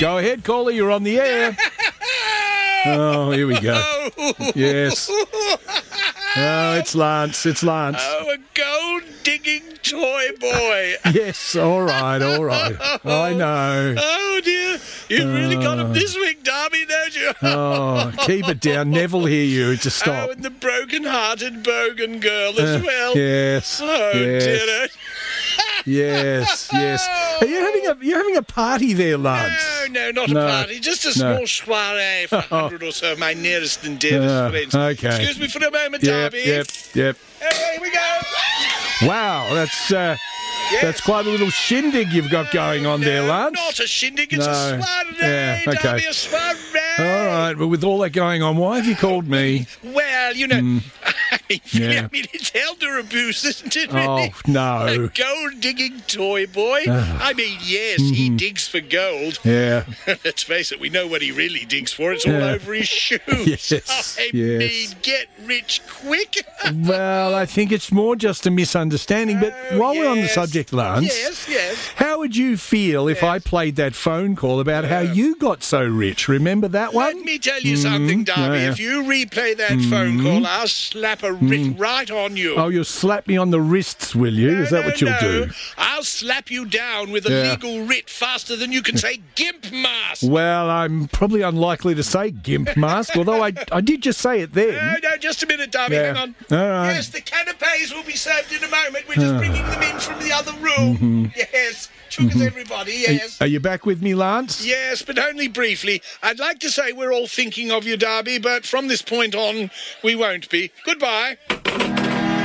Go ahead, caller. You're on the air. Oh, here we go. Yes. Oh, it's Lance. It's Lance. Oh, a gold-digging toy boy. Yes, all right. I know. Oh, dear. You've really got him this week, Darby, don't you? Oh, keep it down. Never hear you to stop. Oh, and the broken-hearted Bogan girl as well. Yes. Oh, yes. dear. Yes. Are you having a party there, Lance? No, not a party. Just a small soiree for 100 or so of my nearest and dearest friends. Okay. Excuse me for a moment, Darby. Yep. Here we go. Wow, that's quite a little shindig you've got going on there, Lance. Not a shindig, it's a soiree, Yeah, okay. Darby, a soiree. All right, but with all that going on, why have you called me? Well, you know, I mean, it's elder abuse, isn't it, really? Oh, no. A gold-digging toy boy. I mean, yes, he digs for gold. Yeah. Let's face it, we know what he really digs for. It's all over his shoes. Yes, I mean, get rich quick. Well, I think it's more just a misunderstanding. But while we're on the subject, Lance, yes. how would you feel if I played that phone call about how you got so rich? Remember that one? Let me tell you something, Darby. If you replay that phone call, I'll slap a writ right on you. Oh, you'll slap me on the wrists, will you? Is that what you'll do? I'll slap you down with a legal writ faster than you can say gimp mask. Well, I'm probably unlikely to say gimp mask, although I did just say it then. No, just a minute, Darby. Hang on. All right. Yes, the canapes will be served in a moment. We're just bringing them in from the other room. Yes. Sugars, everybody, yes. Are you back with me, Lance? Yes, but only briefly. I'd like to say we're all thinking of you, Darby, but from this point on, we won't be. Goodbye.